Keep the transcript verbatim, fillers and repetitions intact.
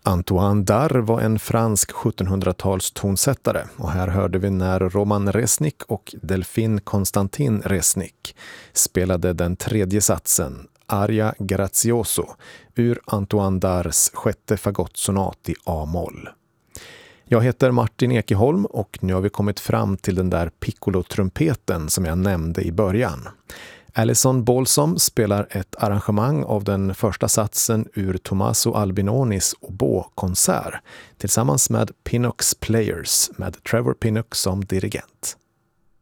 Antoine Darre var en fransk sjuttonhundratals tonsättare och här hörde vi när Roman Resnick och Delphine Constantin Resnick spelade den tredje satsen, Aria Grazioso, ur Antoine Darres sjätte fagottsonat i A-moll. Jag heter Martin Ekeholm och nu har vi kommit fram till den där piccolo-trumpeten som jag nämnde i början. Alison Balsom spelar ett arrangemang av den första satsen ur Tommaso Albinonis oboe-konsert tillsammans med Pinnock's Players med Trevor Pinnock som dirigent.